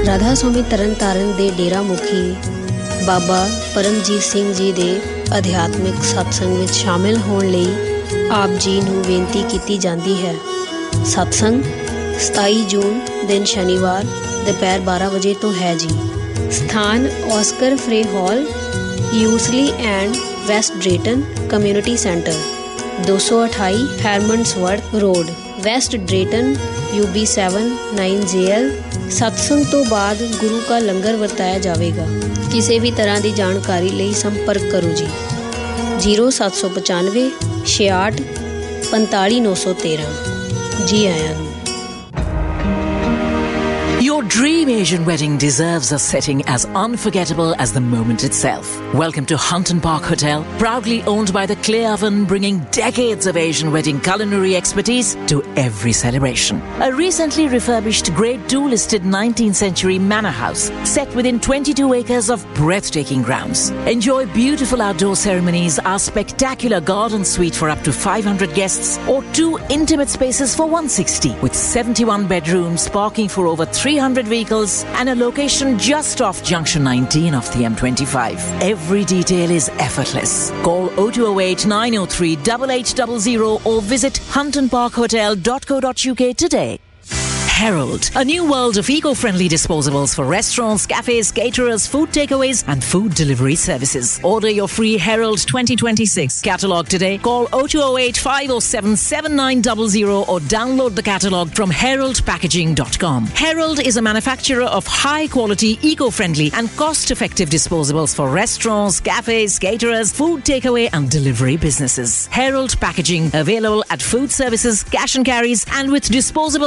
ਰਾਧਾ ਸੁਆਮੀ ਤਰਨਤਾਰਨ ਦੇ ਡੇਰਾ ਮੁਖੀ ਬਾਬਾ ਪਰਮਜੀਤ ਸਿੰਘ ਜੀ ਦੇ ਅਧਿਆਤਮਿਕ ਸਤਸੰਗ ਵਿੱਚ ਸ਼ਾਮਿਲ ਹੋਣ ਲਈ ਆਪ ਜੀ ਨੂੰ ਬੇਨਤੀ ਕੀਤੀ ਜਾਂਦੀ ਹੈ। ਸਤਸੰਗ 27 ਜੂਨ ਦਿਨ ਸ਼ਨੀਵਾਰ ਦੁਪਹਿਰ 12 ਵਜੇ ਤੋਂ ਹੈ ਜੀ। ਸਥਾਨ Oscar ਫਰੇ hall, ਯੂਸਲੀ and West ਡ੍ਰੇਟਨ community centre, 228 ਹੈਰਮੰਡਸਵਰਥ road, West ਡ੍ਰੇਟਨ, UB7 9JL। ਸਤਸੰਗ ਤੋਂ ਬਾਅਦ ਗੁਰੂ ਕਾ ਲੰਗਰ ਵਰਤਾਇਆ ਜਾਵੇਗਾ। ਕਿਸੇ ਵੀ ਤਰ੍ਹਾਂ ਦੀ ਜਾਣਕਾਰੀ ਲਈ ਸੰਪਰਕ ਕਰੋ ਜੀ 0795 66 45 913। ਜੀ ਆਇਆਂ ਨੂੰ। Your dream Asian wedding deserves a setting as unforgettable as the moment itself. Welcome to Hunton Park Hotel, proudly owned by the Clay Oven, bringing decades of Asian wedding culinary expertise to every celebration. A recently refurbished Grade 2 listed 19th century manor house set within 22 acres of breathtaking grounds. Enjoy beautiful outdoor ceremonies, our spectacular garden suite for up to 500 guests, or 2 intimate spaces for 160 with 71 bedrooms, parking for over 300 vehicles and a location just off junction 19 of the M25. Every detail is effortless. Call 0208 903 8800 or visit huntonparkhotel.co.uk today. Herald, a new world of eco-friendly disposables for restaurants, cafes, caterers, food takeaways and food delivery services. Order your free Herald 2026 catalogue today. Call 0208 507 7900 or download the catalogue from heraldpackaging.com. Herald is a manufacturer of high-quality, eco-friendly and cost-effective disposables for restaurants, cafes, caterers, food takeaway and delivery businesses. Herald Packaging, available at food services, cash and carries and with disposable